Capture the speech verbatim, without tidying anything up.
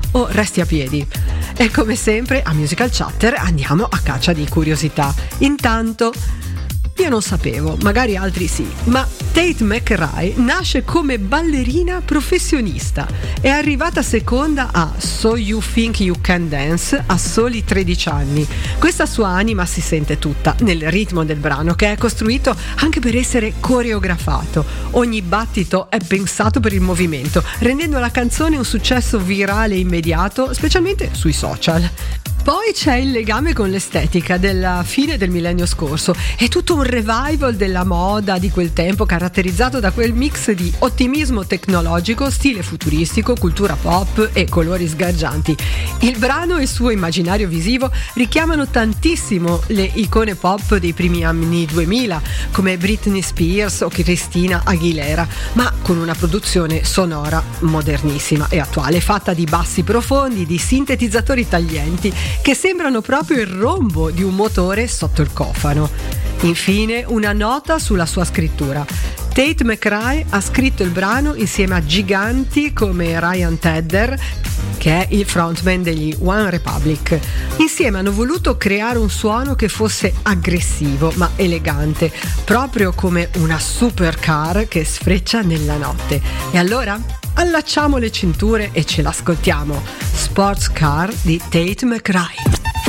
o resti a piedi? E come sempre a Musical Chatter andiamo a caccia di curiosità. Intanto, io non sapevo, magari altri sì, ma Tate McRae nasce come ballerina professionista. È arrivata seconda a So You Think You Can Dance a soli tredici anni. Questa sua anima si sente tutta nel ritmo del brano, che è costruito anche per essere coreografato. Ogni battito è pensato per il movimento, rendendo la canzone un successo virale immediato, specialmente sui social. Poi c'è il legame con l'estetica della fine del millennio scorso. È tutto un revival della moda di quel tempo, caratterizzato da quel mix di ottimismo tecnologico, stile futuristico, cultura pop e colori sgargianti. Il brano e il suo immaginario visivo richiamano tantissimo le icone pop dei primi anni duemila, come Britney Spears o Christina Aguilera, ma con una produzione sonora modernissima e attuale, fatta di bassi profondi, di sintetizzatori taglienti che sembrano proprio il rombo di un motore sotto il cofano. Infine, una nota sulla sua scrittura. Tate McRae ha scritto il brano insieme a giganti come Ryan Tedder, che è il frontman degli One Republic. Insieme hanno voluto creare un suono che fosse aggressivo ma elegante, proprio come una supercar che sfreccia nella notte. E allora allacciamo le cinture e ce l'ascoltiamo. Sports Car di Tate McRae.